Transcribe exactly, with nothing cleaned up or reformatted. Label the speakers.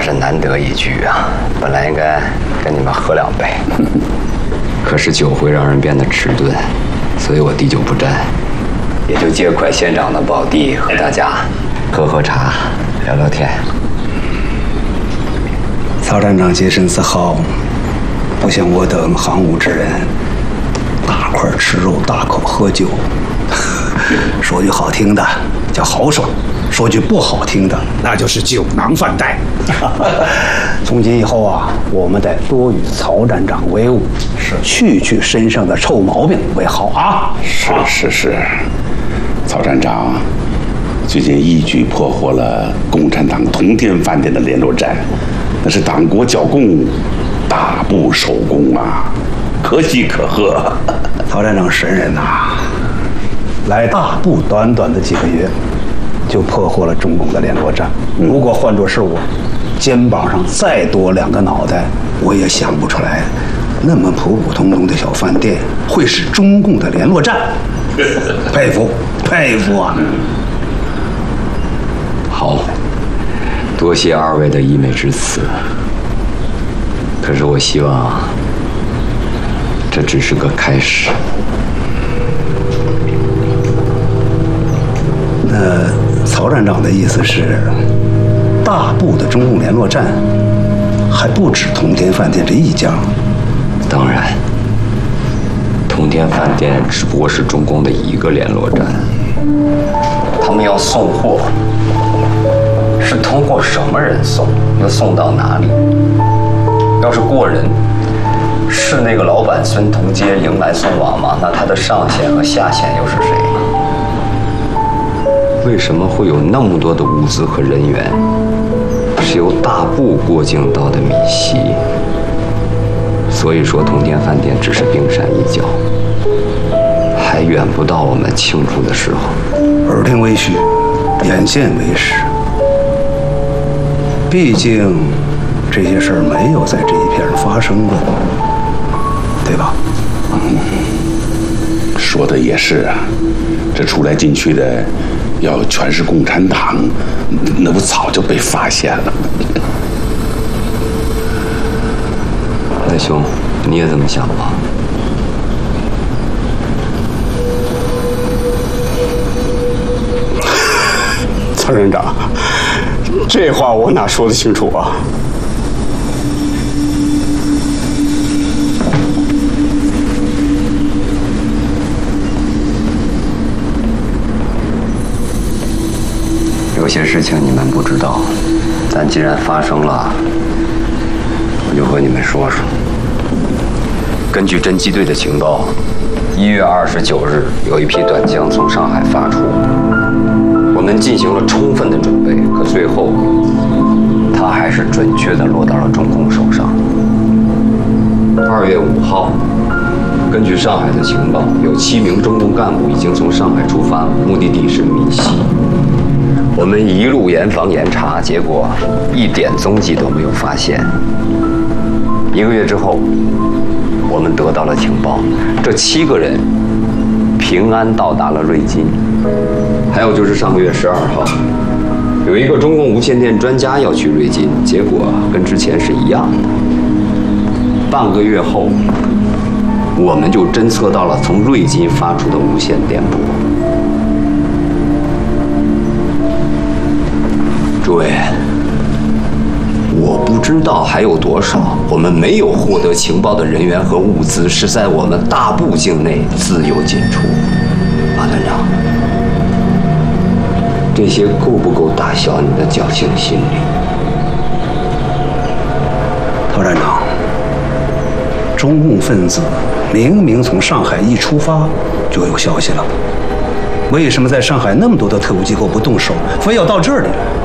Speaker 1: 是难得一聚啊，本来应该跟你们喝两杯，可是酒会让人变得迟钝，所以我滴酒不沾，也就借快县长的宝地和大家喝喝茶，聊聊天。
Speaker 2: 曹站长洁身自好，不像我等行伍之人，大块吃肉，大口喝酒。说句好听的叫豪爽，说句不好听的那就是酒囊饭袋。从今以后啊，我们得多与曹站长为伍，是去去身上的臭毛病为好啊！
Speaker 3: 是是是，曹站长最近一举破获了共产党同天饭店的联络站，那是党国剿共大步首功啊，可喜可贺。
Speaker 2: 曹站长神人呐、啊！来大步短短的几个月，就破获了中共的联络站。如果换作是我，肩膀上再多两个脑袋，我也想不出来，那么普普通通的小饭店会是中共的联络站。佩服，佩服啊！
Speaker 1: 好，多谢二位的溢美之词。可是我希望，这只是个开始。
Speaker 2: 那曹站长的意思是，大部的中共联络站还不止同天饭店这一家？
Speaker 1: 当然，同天饭店只不过是中共的一个联络站。他们要送货，是通过什么人送？要送到哪里？要是过人，是那个老板孙同街迎来送往吗？那他的上线和下线又是谁？为什么会有那么多的物资和人员是由大部过境到的闽西？所以说，同天饭店只是冰山一角，还远不到我们庆祝的时候。
Speaker 2: 耳听为虚，眼见为实。毕竟这些事儿没有在这一片上发生过，对吧？
Speaker 3: 嗯，说的也是啊，这出来进去的要全是共产党，那不早就被发现了。
Speaker 1: 大兄，你也这么想吗？
Speaker 2: 曹院长，这话我哪说得清楚啊？
Speaker 1: 有些事情你们不知道，但既然发生了，我就和你们说说。根据侦缉队的情报，一月二十九日有一批短枪从上海发出，我们进行了充分的准备，可最后它还是准确地落到了中共手上。二月五号，根据上海的情报，有七名中共干部已经从上海出发，目的地是闽西。我们一路严防严查，结果一点踪迹都没有发现。一个月之后，我们得到了情报，这七个人平安到达了瑞金。还有就是上个月十二号，有一个中共无线电专家要去瑞金，结果跟之前是一样的。半个月后，我们就侦测到了从瑞金发出的无线电波。诸位，我不知道还有多少我们没有获得情报的人员和物资是在我们大部境内自由进出。马团长，这些够不够打消你的侥幸心理？
Speaker 2: 陶站长，中共分子明明从上海一出发就有消息了，为什么在上海那么多的特务机构不动手，非要到这里来？